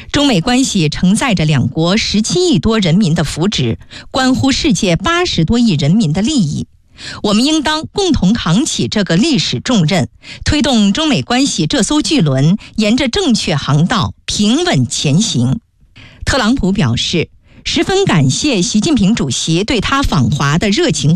中美关系承载着两国17亿多人民的福祉，关乎世界80多亿人民的利益。我们应当共同扛起这个历史重任，推动中美关系这艘巨轮沿着正确航道平稳前行。特朗普表示，十分感谢习近平主席对他访华的热情